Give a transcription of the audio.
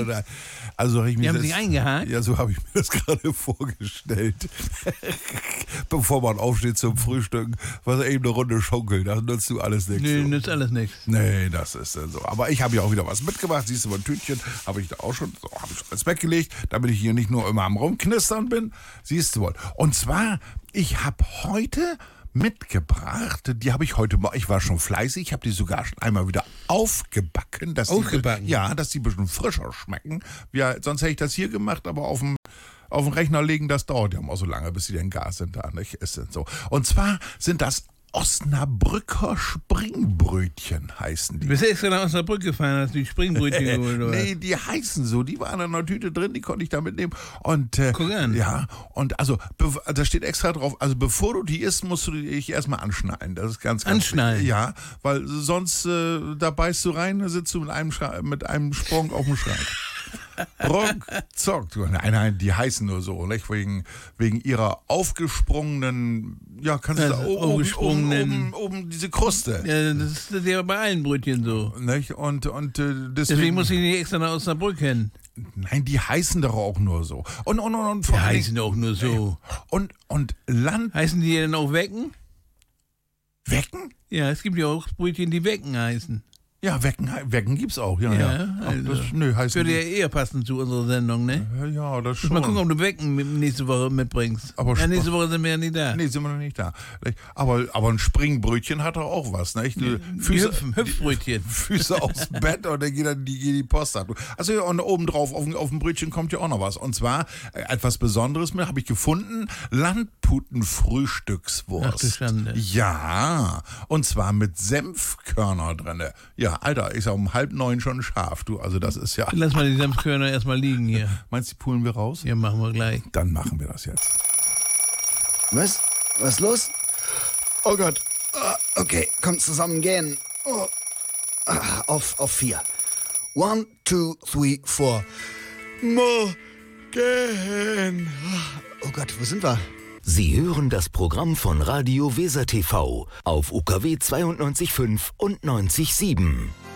oder, also habe ich mir Die haben sich eingehakt? Ja, so habe ich mir das gerade vorgestellt. Bevor man aufsteht zum Frühstück, was eben eine Runde schunkeln, das nutzt du alles nichts. Nee, nützt alles nichts. Nee, das ist so. Aber ich habe ja auch wieder was mitgebracht. Siehst du, mein Tütchen habe ich da auch schon, so, habe ich schon ins Bett gelegt, damit ich hier nicht nur immer am Rumknistern bin. Siehst du wohl. Und zwar, ich habe heute mitgebracht, die habe ich heute mal, ich war schon fleißig, ich habe die sogar schon einmal wieder aufgebacken. Aufgebacken? Dass die ein bisschen frischer schmecken. Ja, sonst hätte ich das hier gemacht, aber auf dem Rechner legen, das dauert ja immer so lange, bis sie denn gar sind da, nicht? Ist denn so. Und zwar sind das Osnabrücker Springbrötchen heißen die. Du bist extra nach Osnabrück gefahren, hast du die Springbrötchen geholt, oder? Nee, die heißen so. Die waren in einer Tüte drin, die konnte ich da mitnehmen. Und, guck an. Ja, und also, da steht extra drauf, also bevor du die isst, musst du dich erstmal anschneiden. Das ist ganz Anschneiden? wichtig. Ja, weil sonst, da beißt du rein, da sitzt du mit einem Sprung auf dem Schrank. Ruckzuck. Nein, die heißen nur so, nicht? Wegen ihrer aufgesprungenen, ja, kannst du da oben diese Kruste. Ja, das ist ja bei allen Brötchen so. Nicht? Und deswegen muss ich nicht extra nach Osnabrück hin. Nein, die heißen doch auch nur so. Und die heißen auch nur so. Und Land... Heißen die denn auch Wecken? Wecken? Ja, es gibt ja auch Brötchen, die Wecken heißen. Ja, Wecken gibt's auch, ja. Also, heißt würde ja eher passen zu unserer Sendung, ne? Ja, das schon. Mal gucken, ob du Wecken nächste Woche mitbringst. Aber nächste Woche sind wir ja nicht da. Nee, sind wir noch nicht da. Aber ein Springbrötchen hat doch auch was, ne? Hüpfbrötchen. Füße aufs Bett und dann geht die Post ab. Also und obendrauf auf dem Brötchen kommt ja auch noch was. Und zwar etwas Besonderes habe ich gefunden. Landputenfrühstückswurst. Ach du Schande. Ja, und zwar mit Senfkörner drin. Ja, Alter, ist ja um 8:30 schon scharf, du. Also das ist ja... Lass mal die Senfkörner erstmal liegen hier. Meinst du, die pulen wir raus? Ja, machen wir gleich. Dann machen wir das jetzt. Was? Was los? Oh Gott. Okay, kommt zusammen gehen. Oh. Auf 4. 1, 2, 3, 4. Morgen. Oh Gott, wo sind wir? Sie hören das Programm von Radio Weser TV auf UKW 92.5 und 90.7.